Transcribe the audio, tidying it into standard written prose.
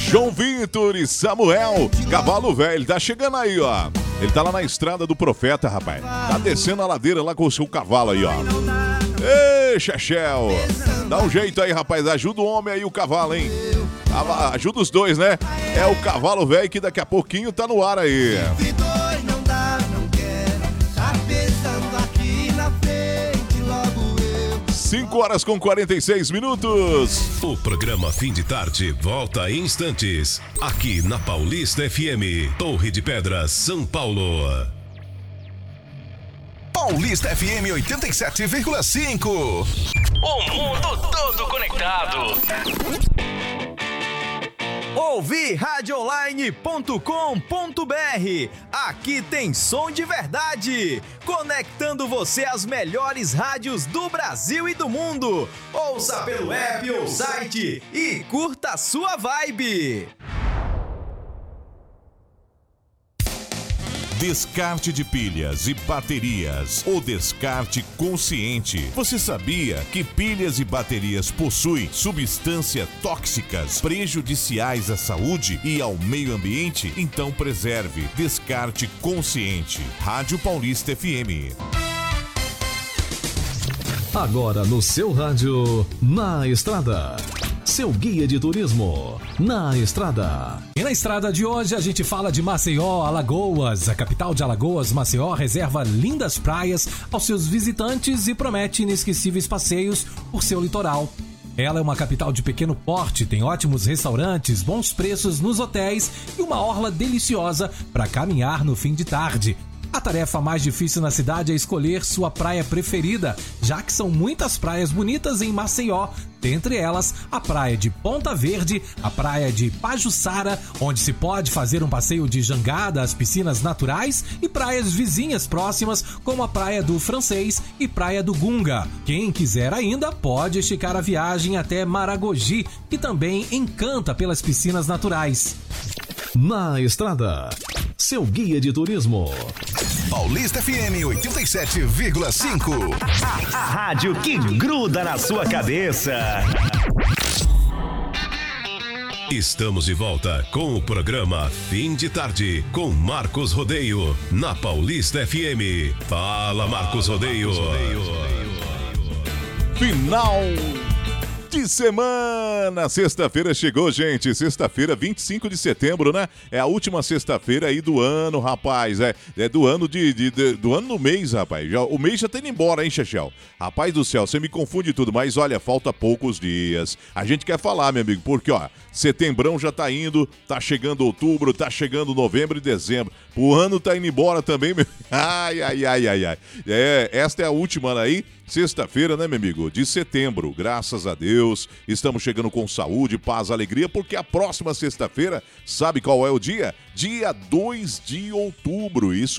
João Vitor e Samuel, cavalo velho, tá chegando aí, ó. Ele tá lá na estrada do Profeta, rapaz. Tá descendo a ladeira lá com o seu cavalo aí, ó. Ei, Chechel, dá um jeito aí, rapaz. Ajuda o homem aí, o cavalo, hein? Ajuda os dois, né? É o cavalo velho que daqui a pouquinho tá no ar aí. 5h46. O programa Fim de Tarde volta em instantes. Aqui na Paulista FM, Torre de Pedras, São Paulo. Paulista FM 87,5. O mundo todo conectado. Ouvi radioonline.com.br. Aqui tem som de verdade, conectando você às melhores rádios do Brasil e do mundo. Ouça pelo app ou site e curta a sua vibe. Descarte de pilhas e baterias. O descarte consciente. Você sabia que pilhas e baterias possuem substâncias tóxicas prejudiciais à saúde e ao meio ambiente? Então preserve. Descarte consciente. Rádio Paulista FM. Agora no seu rádio, Na Estrada. Seu guia de turismo, Na Estrada. E na estrada de hoje a gente fala de Maceió, Alagoas. A capital de Alagoas, Maceió, reserva lindas praias aos seus visitantes e promete inesquecíveis passeios por seu litoral. Ela é uma capital de pequeno porte, tem ótimos restaurantes, bons preços nos hotéis e uma orla deliciosa para caminhar no fim de tarde. A tarefa mais difícil na cidade é escolher sua praia preferida, já que são muitas praias bonitas em Maceió. Dentre elas, a praia de Ponta Verde, a praia de Pajuçara, onde se pode fazer um passeio de jangada às piscinas naturais, e praias vizinhas próximas, como a praia do Francês e praia do Gunga. Quem quiser ainda pode esticar a viagem até Maragogi, que também encanta pelas piscinas naturais. Na Estrada, seu guia de turismo. Paulista FM 87,5. A rádio que gruda na sua cabeça. Estamos de volta com o programa Fim de Tarde com Marcos Rodeio na Paulista FM. Fala, Marcos Rodeio. Final de semana, sexta-feira chegou, gente, sexta-feira, 25 de setembro, né? É a última sexta-feira aí do ano, rapaz, é do ano do ano do mês, rapaz, o mês já tá indo embora, hein, Chechel? Rapaz do céu, você me confunde tudo, mas olha, falta poucos dias, a gente quer falar, meu amigo, porque, ó, setembrão já tá indo, tá chegando outubro, tá chegando novembro e dezembro, o ano tá indo embora também, meu... ai, esta é a última aí, sexta-feira, né, meu amigo, de setembro, graças a Deus, estamos chegando com saúde, paz, alegria, porque a próxima sexta-feira, sabe qual é o dia? Dia 2 de outubro, isso